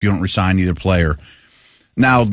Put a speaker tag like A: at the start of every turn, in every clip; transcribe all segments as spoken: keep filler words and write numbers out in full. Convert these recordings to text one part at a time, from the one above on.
A: you don't resign either player. Now,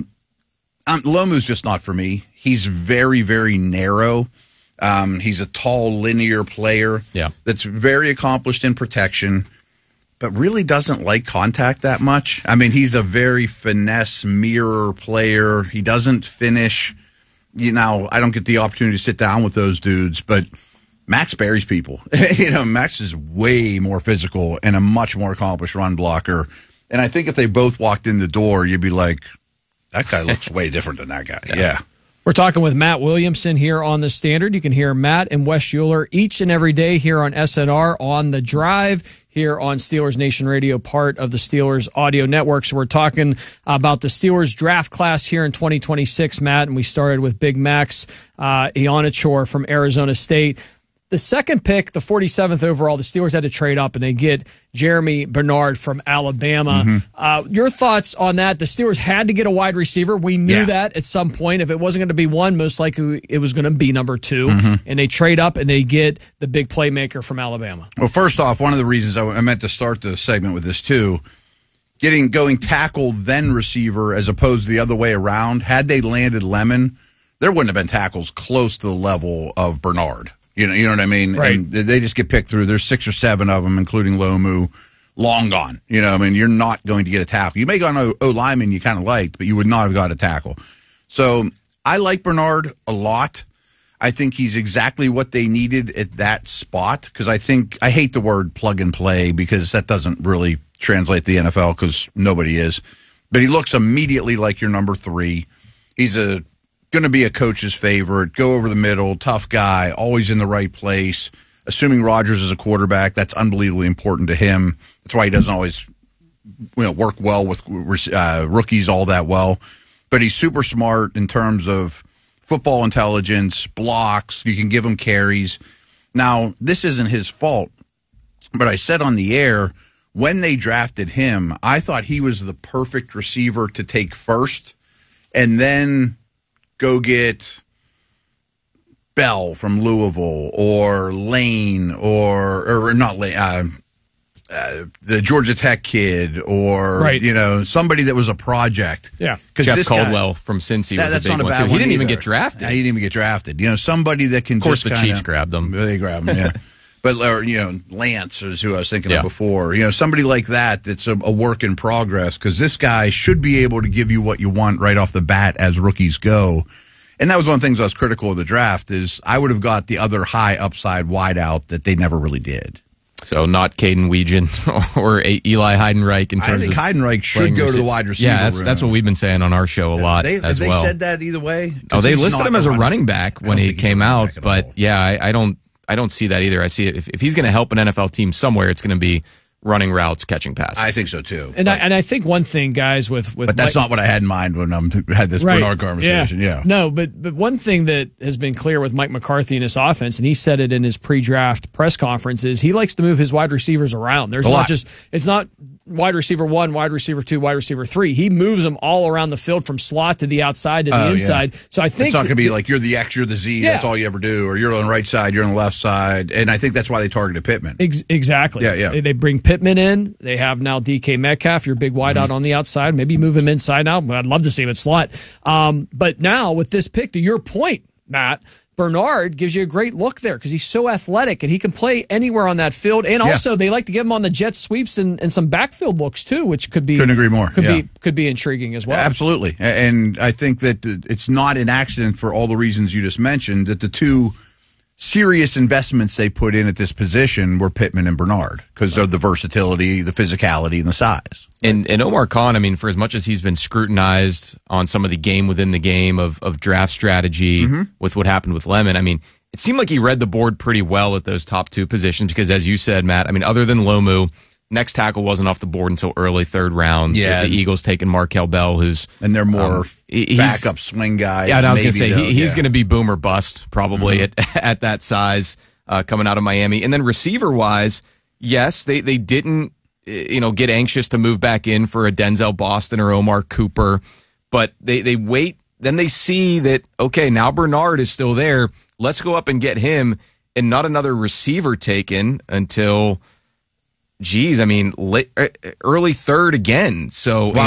A: um, Lomu's just not for me. He's very, very narrow. Um, he's a tall, linear player
B: yeah.
A: that's very accomplished in protection, but really doesn't like contact that much. I mean, he's a very finesse mirror player. He doesn't finish. You know, I don't get the opportunity to sit down with those dudes, but Max buries people. you know, Max is way more physical and a much more accomplished run blocker. And I think if they both walked in the door, you'd be like, that guy looks way different than that guy. Yeah. yeah.
C: We're talking with Matt Williamson here on The Standard. You can hear Matt and Wes Schuler each and every day here on S N R on The Drive, here on Steelers Nation Radio, part of the Steelers Audio Network. So we're talking about the Steelers draft class here in twenty twenty-six, Matt, and we started with Big Max uh, Ionichor from Arizona State. The second pick, the forty-seventh overall, the Steelers had to trade up, and they get Jeremy Bernard from Alabama. Mm-hmm. Uh, your thoughts on that? The Steelers had to get a wide receiver. We knew yeah. that at some point. If it wasn't going to be one, most likely it was going to be number two. Mm-hmm. And they trade up, and they get the big playmaker from Alabama.
A: Well, first off, one of the reasons I, I meant to start the segment with this, too, getting going tackle, then receiver, as opposed to the other way around. Had they landed Lemon, there wouldn't have been tackles close to the level of Bernard. You know, you know what I mean?
C: Right.
A: And they just get picked through. There's six or seven of them, including Lomu, long gone. You know, I mean, you're not going to get a tackle. You may go on O lineman you kind of liked, but you would not have got a tackle. So I like Bernard a lot. I think he's exactly what they needed at that spot, because I think I hate the word plug and play because that doesn't really translate to the N F L because nobody is. But he looks immediately like your number three. He's a going to be a coach's favorite, go over the middle, tough guy, always in the right place. Assuming Rodgers is a quarterback, that's unbelievably important to him. That's why he doesn't always you know, work well with uh, rookies all that well. But he's super smart in terms of football intelligence, blocks. You can give him carries. Now, this isn't his fault, but I said on the air, when they drafted him, I thought he was the perfect receiver to take first, and then go get Bell from Louisville or Lane or or not Lane, uh, uh, the Georgia Tech kid or
C: right.
A: you know somebody that was a project.
C: Yeah,
B: Jeff
A: this
B: Caldwell
A: guy,
B: from Cincy
A: that,
B: was a big
A: a
B: one too.
A: One
B: he didn't
A: either.
B: even get drafted.
A: Yeah, he didn't even get drafted. You know, somebody that can.
B: Of course,
A: just
B: the
A: kinda,
B: Chiefs grabbed him.
A: They grabbed him. Yeah. But, or, you know, Lance is who I was thinking
B: yeah.
A: of before. You know, somebody like that that's a, a work in progress, because this guy should be able to give you what you want right off the bat as rookies go. And that was one of the things I was critical of the draft is I would have got the other high upside wideout that they never really did.
B: So not Caden Weegan or Eli Heidenreich in terms
A: I think
B: of
A: Heidenreich should go to the wide receiver
B: Yeah, that's,
A: room.
B: that's what we've been saying on our show a lot
A: they,
B: as
A: they
B: well.
A: They said that either way?
B: Oh, they listed him as a
A: running,
B: running back when he came out, but
A: all.
B: yeah, I, I don't I don't see that either. I see it if, if he's going to help an N F L team somewhere, it's going to be running routes, catching passes.
A: I think so too.
C: And
A: but,
C: I and I think one thing, guys, with with
A: but that's
C: Mike,
A: not what I had in mind when I um, had this
C: right,
A: Bernard conversation. Yeah.
C: yeah, no, but but one thing that has been clear with Mike McCarthy and his offense, and he said it in his pre-draft press conference, is he likes to move his wide receivers around. There's
A: a
C: not
A: lot.
C: just it's not wide receiver one, wide receiver two, wide receiver three. He moves them all around the field from slot to the outside to the
A: oh,
C: inside.
A: Yeah.
C: So I think
A: it's not going to be like you're the X, you're the Z.
C: Yeah.
A: That's all you ever do, or you're on the right side, you're on the left side, and I think that's why they targeted Pittman.
C: Ex- exactly.
A: Yeah, yeah.
C: They, they bring Pittman in. They have now D K Metcalf, your big wideout mm-hmm. on the outside. Maybe move him inside now. I'd love to see him at slot. Um, but now with this pick, to your point, Matt, Bernard gives you a great look there because he's so athletic and he can play anywhere on that field. And
A: yeah.
C: also, they like to give him on the jet sweeps and, and some backfield looks too, which could be
A: couldn't agree more.
C: Could
A: yeah.
C: be could be intriguing as well.
A: Absolutely, and I think that it's not an accident for all the reasons you just mentioned that the two serious investments they put in at this position were Pittman and Bernard because of the versatility, the physicality, and the size.
B: And and Omar Khan, I mean, for as much as he's been scrutinized on some of the game within the game of, of draft strategy mm-hmm. with what happened with Lemon, I mean, it seemed like he read the board pretty well at those top two positions because, as you said, Matt, I mean, other than Lomu, next tackle wasn't off the board until early third round.
A: Yeah.
B: The, the Eagles taking Markel Bell, who's...
A: And they're more
B: um, he's,
A: backup swing guy.
B: Yeah, and I was going to say,
A: though,
B: he, he's
A: yeah.
B: going to be boom or bust probably
A: mm-hmm.
B: at, at that size uh, coming out of Miami. And then receiver-wise, yes, they, they didn't you know get anxious to move back in for a Denzel Boston or Omar Cooper, but they, they wait. Then they see that, okay, now Bernard is still there. Let's go up and get him, and not another receiver taken until... geez, I mean, late, early third again. So
A: Well,